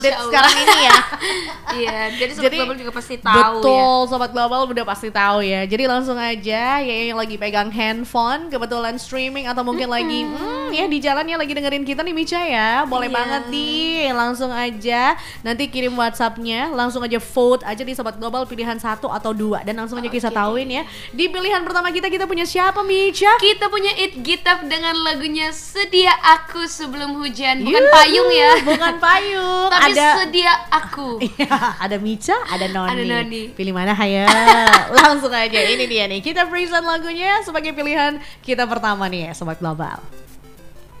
sekarang ini ya. Iya, jadi Sobat Global juga pasti tahu ya. Betul, Sobat Global udah pasti tahu ya. Jadi langsung aja ya yang lagi pegang handphone, kebetulan streaming atau mungkin lagi ya di jalan ya lagi dengerin kita nih Mica ya. Boleh banget nih, langsung aja nanti kirim WhatsApp-nya, langsung aja vote aja di Sobat Global pilihan 1 atau 2 dan langsung aja kita tahuin ya. Di pilihan pertama kita punya siapa Mica? Kita punya It Gitaf dengan lagunya Sedia Aku Sebelum Hujan. Bukan payung ya. Bukan payung. Tapi Sedia Aku. Iya, ada Mica, ada Noni. Ada Noni. Pilih mana hayo? Langsung aja, ini dia nih. Kita present lagunya sebagai pilihan kita pertama nih ya Sobat Global.